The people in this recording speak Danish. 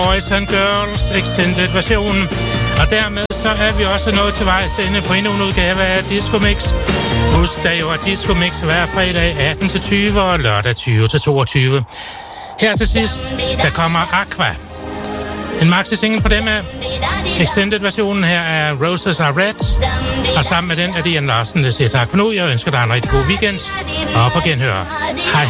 Boys and Girls Extended version. Og dermed så er vi også nået til vejs ende på endnu en udgave af Disco Mix. Husk da jo, at Disco Mix hver fredag 18-20 og lørdag 20-22. Her til sidst, der kommer Aqua. En maxi-single på dem af. Extended-versionen her er Roses Are Red. Og sammen med den er Dian Larsen, der siger tak for nu. Jeg ønsker dig en rigtig god weekend. Og på genhør. Hej.